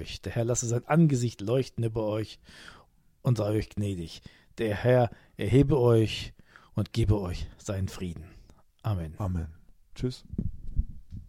euch. Der Herr lasse sein Angesicht leuchten über euch und sei euch gnädig. Der Herr erhebe euch und gebe euch seinen Frieden. Amen. Amen. Tschüss.